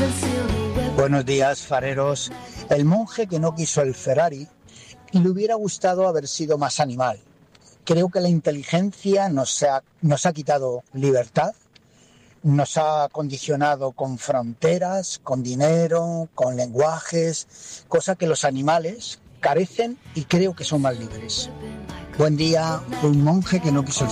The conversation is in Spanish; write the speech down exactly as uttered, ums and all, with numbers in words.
Buenos días, fareros. El monje que no quiso el Ferrari le hubiera gustado haber sido más animal. Creo que la inteligencia nos ha, nos ha quitado libertad, nos ha condicionado con fronteras, con dinero, con lenguajes, cosa que los animales carecen y creo que son más libres. Buen día, un monje que no quiso el